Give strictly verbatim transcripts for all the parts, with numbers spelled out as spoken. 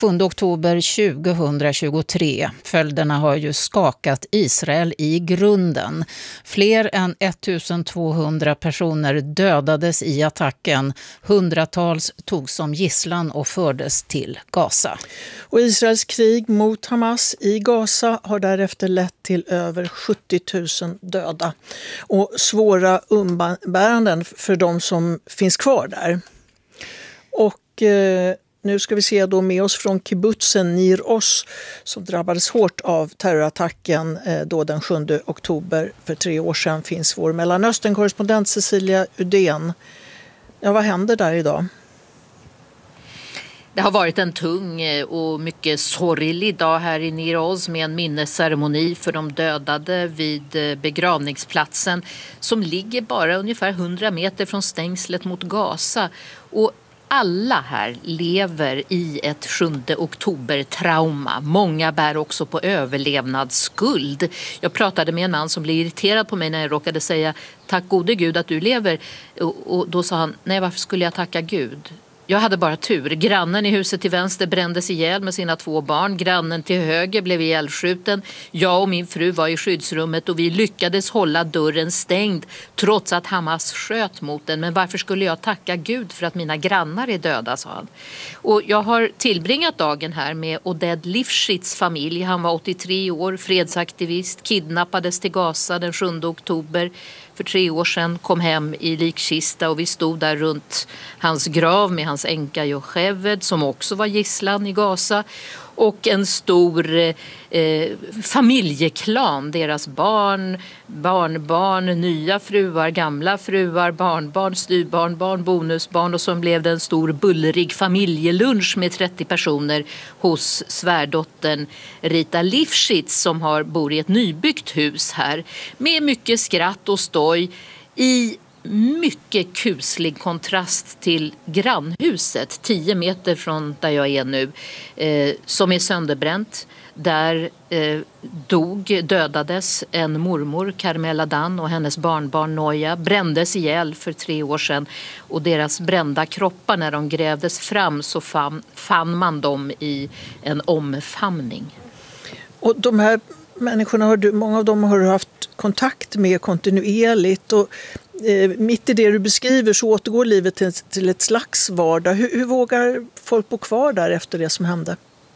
sjunde oktober tjugohundratjugotre. Följderna har ju skakat Israel i grunden. Fler än ettusentvåhundra personer dödades i attacken. Hundratals togs som gisslan och fördes till Gaza. Och Israels krig mot Hamas i Gaza har därefter lett till över sjuttio tusen döda och svåra umbäranden för de som finns kvar där. Och eh, nu ska vi se då med oss från kibbutzen Nir Oz som drabbades hårt av terrorattacken eh, då den sjunde oktober för tre år sedan finns vår Mellanöstern-korrespondent Cecilia Udén. Ja, vad händer där idag? Det har varit en tung och mycket sorglig dag här i Nir Oz med en minnesceremoni för de dödade vid begravningsplatsen som ligger bara ungefär hundra meter från stängslet mot Gaza. Och alla här lever i ett sjunde oktober-trauma. Många bär också på överlevnadsskuld. Jag pratade med en man som blev irriterad på mig när jag råkade säga tack gode Gud att du lever. Och, och då sa han, nej varför skulle jag tacka Gud? Jag hade bara tur. Grannen i huset till vänster brändes ihjäl med sina två barn. Grannen till höger blev ihjälskjuten. Jag och min fru var i skyddsrummet och vi lyckades hålla dörren stängd trots att Hamas sköt mot den. Men varför skulle jag tacka Gud för att mina grannar är döda, sa han. Och jag har tillbringat dagen här med Oded Lifshitz familj. Han var åttiotre år, fredsaktivist, kidnappades till Gaza den sjunde oktober. För tre år sedan kom hem i likkista och vi stod där runt hans grav med hans änka Yocheved som också var gisslan i Gaza. Och en stor eh, familjeklan, deras barn, barnbarn, nya fruar, gamla fruar, barnbarn, styvbarnbarn, bonusbarn och så blev det en stor bullrig familjelunch med trettio personer hos svärdottern Rita Lifshitz som har, bor i ett nybyggt hus här med mycket skratt och stoj i mycket kuslig kontrast till grannhuset tio meter från där jag är nu eh, som är sönderbränt. Där eh, dog, dödades en mormor, Carmela Dan, och hennes barnbarn Noja brändes ihjäl för tre år sedan. Och deras brända kroppar, när de grävdes fram så fann, fann man dem i en omfamning. Och de här människorna, har du, många av dem har du haft kontakt med kontinuerligt och eh, mitt i det du beskriver så återgår livet till, till ett slags vardag. Hur, hur vågar folk bo kvar där efter det som hände?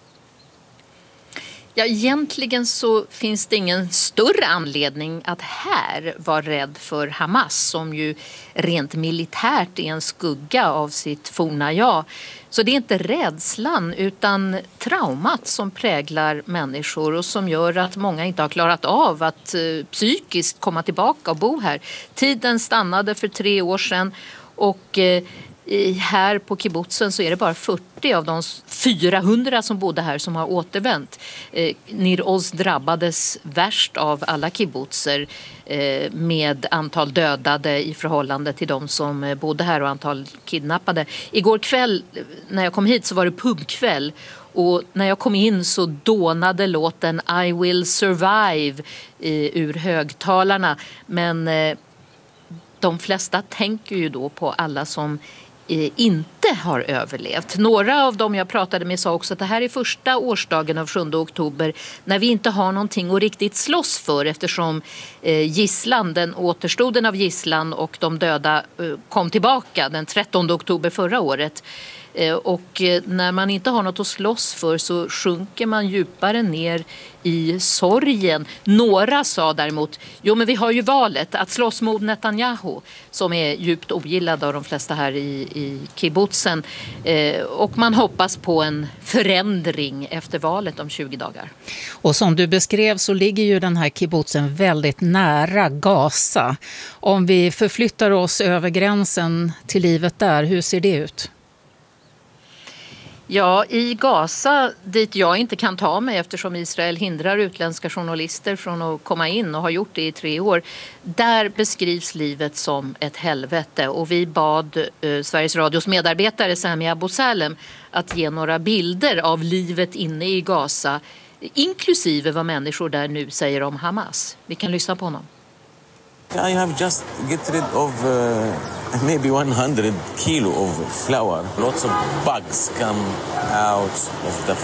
Ja, egentligen så finns det ingen större anledning att här vara rädd för Hamas som ju rent militärt är en skugga av sitt forna jag. Så det är inte rädslan utan traumat som präglar människor och som gör att många inte har klarat av att eh, psykiskt komma tillbaka och bo här. Tiden stannade för tre år sedan och eh, här på kibbutzen så är det bara fyrtio av de fyrahundra som bodde här som har återvänt. Eh, Nir Oz drabbades värst av alla kibbutzer eh, med antal dödade i förhållande till de som bodde här och antal kidnappade. Igår kväll när jag kom hit så var det pubkväll och när jag kom in så dånade låten I Will Survive eh, ur högtalarna. Men eh, de flesta tänker ju då på alla som inte har överlevt. Några av dem jag pratade med sa också att det här är första årsdagen av sjunde oktober när vi inte har någonting att riktigt slåss för eftersom gisslan, den återstoden av gisslan och de döda kom tillbaka den trettonde oktober förra året. Och när man inte har något att slåss för så sjunker man djupare ner i sorgen. Några sa däremot, jo men vi har ju valet att slåss mot Netanyahu som är djupt ogillad av de flesta här i, i kibbutzen. Eh, och man hoppas på en förändring efter valet om tjugo dagar. Och som du beskrev så ligger ju den här kibbutzen väldigt nära Gaza. Om vi förflyttar oss över gränsen till livet där, hur ser det ut? Ja, i Gaza, dit jag inte kan ta mig eftersom Israel hindrar utländska journalister från att komma in och har gjort det i tre år. Där beskrivs livet som ett helvete och vi bad eh, Sveriges Radios medarbetare Sami Abu Salem att ge några bilder av livet inne i Gaza, inklusive vad människor där nu säger om Hamas. Vi kan lyssna på honom. I have just get rid of uh, maybe one hundred kilo of flour. Lots of bugs come out of the